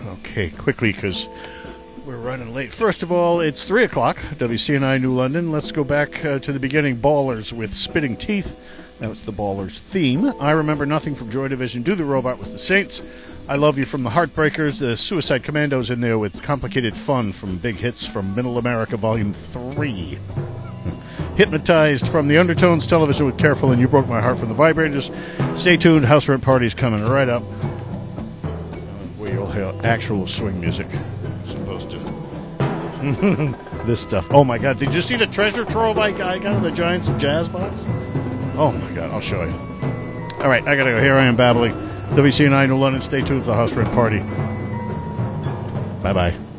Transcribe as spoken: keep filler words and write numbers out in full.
Okay, quickly, because we're running late. First of all, it's three o'clock, W C N I New London. Let's go back uh, to the beginning. Ballers with Spitting Teeth. That was the Ballers theme. I Remember Nothing from Joy Division. Do the Robot was the Saints. I Love You from the Heartbreakers. The Suicide Commandos in there with Complicated Fun from Big Hits from Middle America Volume three. Hypnotized from the Undertones. Television with Careful and You Broke My Heart from the Vibrators. Stay tuned. House Rent Party's coming right up. Where you'll hear actual swing music as opposed to this stuff. Oh my God. Did you see the treasure trove I got in the Giants of Jazz box? Oh my God. I'll show you. All right. I got to go. Here I am babbling. W C N I New London. Stay tuned for the House Rent Party. Bye-bye.